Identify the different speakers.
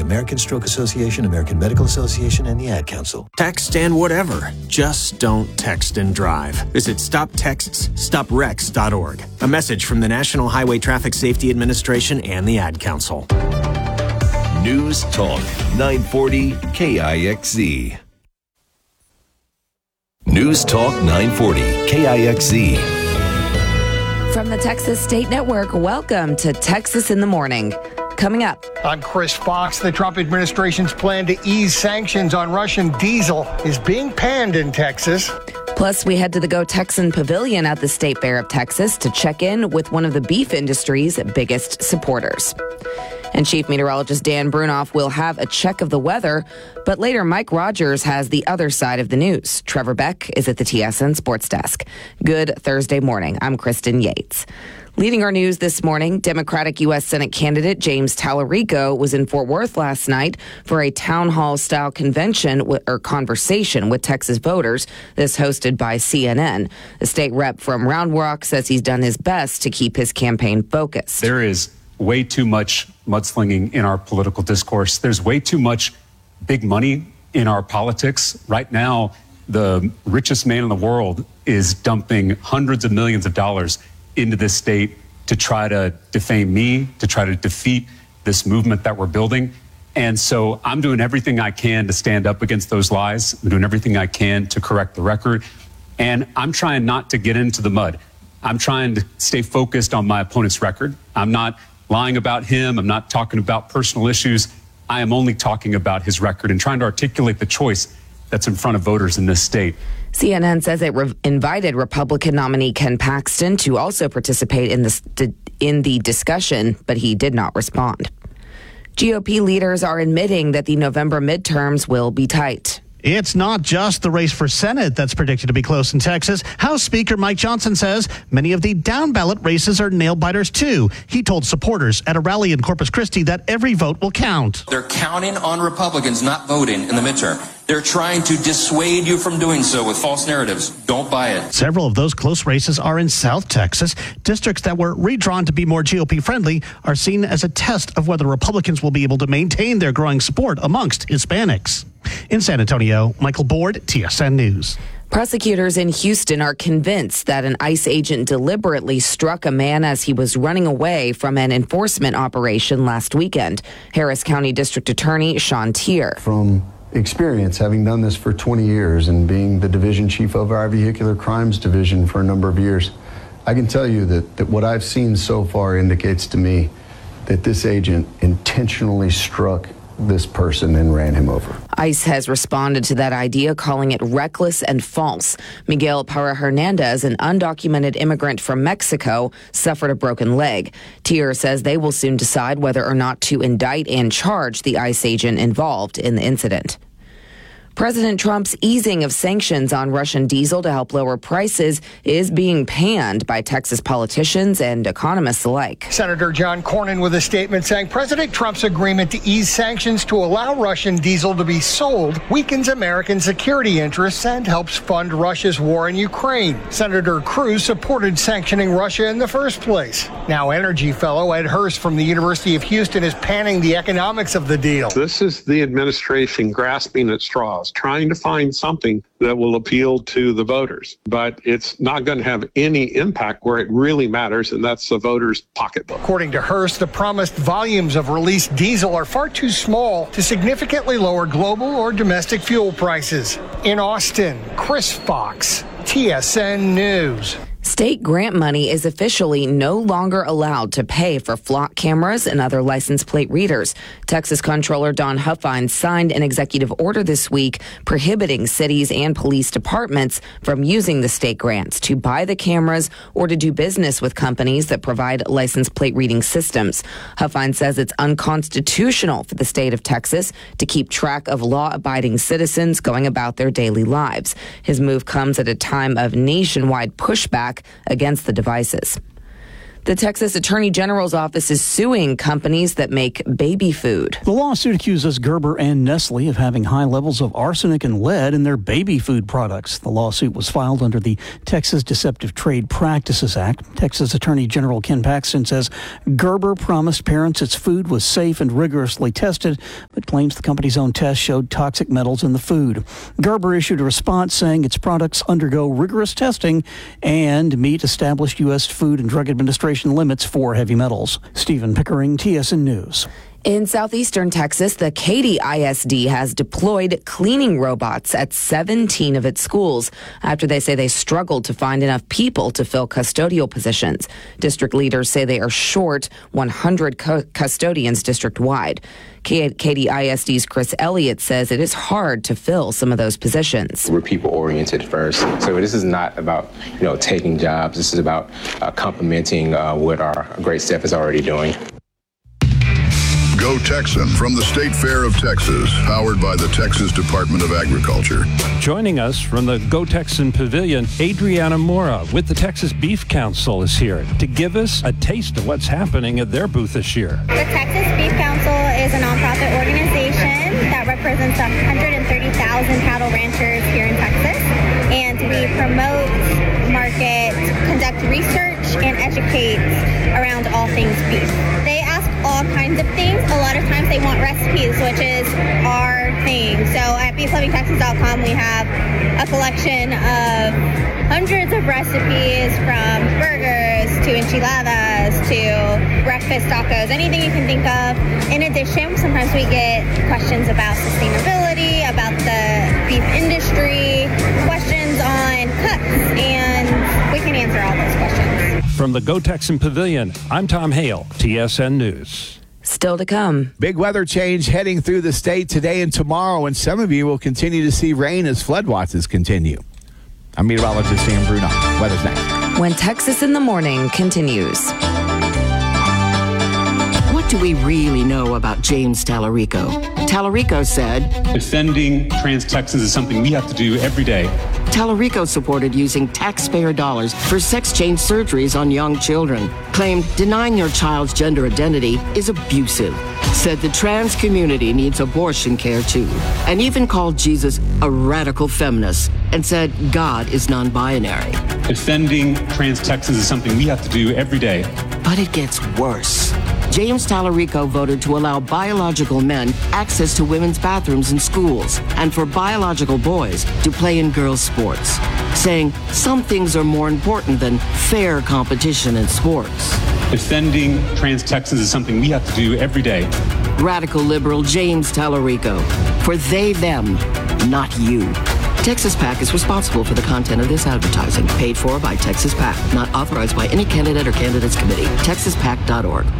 Speaker 1: American Stroke Association, American Medical Association, and the Ad Council.
Speaker 2: Text and whatever. Just don't text and drive. Visit StopTextsStopWrecks.org. A message from the National Highway Traffic Safety Administration and the Ad Council.
Speaker 3: News Talk 940 KIXZ. News Talk 940 KIXZ.
Speaker 4: From the Texas State Network, welcome to Texas in the Morning. Coming up.
Speaker 5: I'm Chris Fox. The Trump administration's plan to ease sanctions on Russian diesel is being panned in Texas.
Speaker 4: Plus, we head to the Go Texan Pavilion at the State Fair of Texas to check in with one of the beef industry's biggest supporters. And Chief Meteorologist Dan Brunoff will have a check of the weather, but later Mike Rogers has the other side of the news. Trevor Beck is at the TSN Sports Desk. Good Thursday morning. I'm Kristen Yates. Leading our news this morning, Democratic U.S. Senate candidate James Tallarico was in Fort Worth last night for a town hall-style convention or conversation with Texas voters, this hosted by CNN. The state rep from Round Rock says he's done his best to keep his campaign focused.
Speaker 6: There is way too much mudslinging in our political discourse. There's way too much big money in our politics. Right now, the richest man in the world is dumping hundreds of millions of dollars into this state to try to defame me, to try to defeat this movement that we're building. And so I'm doing everything I can to stand up against those lies. I'm doing everything I can to correct the record. And I'm trying not to get into the mud. I'm trying to stay focused on my opponent's record. I'm not lying about him. I'm not talking about personal issues. I am only talking about his record and trying to articulate the choice that's in front of voters in this state.
Speaker 4: CNN says it invited Republican nominee Ken Paxton to also participate in the discussion, but he did not respond. GOP leaders are admitting that the November midterms will be tight.
Speaker 7: It's not just the race for Senate that's predicted to be close in Texas. House Speaker Mike Johnson says many of the down-ballot races are nail-biters, too. He told supporters at a rally in Corpus Christi that every vote will count.
Speaker 8: They're counting on Republicans not voting in the midterm. They're trying to dissuade you from doing so with false narratives. Don't buy it.
Speaker 7: Several of those close races are in South Texas. Districts that were redrawn to be more GOP-friendly are seen as a test of whether Republicans will be able to maintain their growing support amongst Hispanics. In San Antonio, Michael Board, TSN News.
Speaker 4: Prosecutors in Houston are convinced that an ICE agent deliberately struck a man as he was running away from an enforcement operation last weekend. Harris County District Attorney Sean Tier.
Speaker 9: From experience, having done this for 20 years and being the division chief of our vehicular crimes division for a number of years, I can tell you that what I've seen so far indicates to me that this agent intentionally struck this person and ran him over.
Speaker 4: ICE has responded to that idea, calling it reckless and false. Miguel Parra Hernandez, an undocumented immigrant from Mexico, suffered a broken leg. Tier says they will soon decide whether or not to indict and charge the ICE agent involved in the incident. President Trump's easing of sanctions on Russian diesel to help lower prices is being panned by Texas politicians and economists alike.
Speaker 5: Senator John Cornyn with a statement saying President Trump's agreement to ease sanctions to allow Russian diesel to be sold weakens American security interests and helps fund Russia's war in Ukraine. Senator Cruz supported sanctioning Russia in the first place. Now energy fellow Ed Hurst from the University of Houston is panning the economics of the deal.
Speaker 10: This is the administration grasping at straws, trying to find something that will appeal to the voters. But it's not going to have any impact where it really matters, and that's the voters' pocketbook.
Speaker 5: According to Hearst, the promised volumes of released diesel are far too small to significantly lower global or domestic fuel prices. In Austin, Chris Fox, TSN News.
Speaker 4: State grant money is officially no longer allowed to pay for flock cameras and other license plate readers. Texas Comptroller Don Huffine signed an executive order this week prohibiting cities and police departments from using the state grants to buy the cameras or to do business with companies that provide license plate reading systems. Huffine says it's unconstitutional for the state of Texas to keep track of law-abiding citizens going about their daily lives. His move comes at a time of nationwide pushback against the devices. The Texas Attorney General's office is suing companies that make baby food.
Speaker 11: The lawsuit accuses Gerber and Nestle of having high levels of arsenic and lead in their baby food products. The lawsuit was filed under the Texas Deceptive Trade Practices Act. Texas Attorney General Ken Paxton says Gerber promised parents its food was safe and rigorously tested, but claims the company's own tests showed toxic metals in the food. Gerber issued a response saying its products undergo rigorous testing and meet established U.S. Food and Drug Administration limits for heavy metals. Stephen Pickering, TSN News.
Speaker 4: In southeastern Texas, the Katy ISD has deployed cleaning robots at 17 of its schools after they say they struggled to find enough people to fill custodial positions. District leaders say they are short 100 custodians district-wide. Katy ISD's Chris Elliott says it is hard to fill some of those positions.
Speaker 12: We're people-oriented first, so this is not about taking jobs. This is about complementing what our great staff is already doing.
Speaker 13: Go Texan from the State Fair of Texas, powered by the Texas Department of Agriculture.
Speaker 14: Joining us from the Go Texan Pavilion, Adriana Mora with the Texas Beef Council is here to give us a taste of what's happening at their booth this year.
Speaker 15: The Texas Beef Council is a nonprofit organization that represents 130,000 cattle ranchers here in Texas, and we promote, market, conduct research, and educate around all things beef. They ask all kinds of things. A lot of times they want recipes, which is our thing. So at beeflovingtexas.com we have a collection of hundreds of recipes, from burgers to enchiladas to breakfast tacos, anything you can think of. In addition, sometimes we get questions about sustainability, about the beef industry, questions on cuts, and we can answer all those questions.
Speaker 14: From the Go Texan Pavilion, I'm Tom Hale, TSN News.
Speaker 4: Still to come.
Speaker 16: Big weather change heading through the state today and tomorrow, and some of you will continue to see rain as flood watches continue. I'm meteorologist Dan Bruno. Weather's next.
Speaker 4: When Texas in the Morning continues.
Speaker 17: What do we really know about James Tallarico? Tallarico said,
Speaker 6: defending trans Texans is something we have to do every day.
Speaker 17: Tallarico supported using taxpayer dollars for sex change surgeries on young children. Claimed denying your child's gender identity is abusive. Said the trans community needs abortion care too. And even called Jesus a radical feminist and said God is non-binary.
Speaker 6: Defending trans Texans is something we have to do every day.
Speaker 17: But it gets worse. James Tallarico voted to allow biological men access to women's bathrooms in schools and for biological boys to play in girls' sports, saying some things are more important than fair competition in sports.
Speaker 6: Defending trans Texans is something we have to do every day.
Speaker 17: Radical liberal James Tallarico. For they, them, not you. Texas PAC is responsible for the content of this advertising, paid for by Texas PAC, not authorized by any candidate or candidates committee. TexasPAC.org.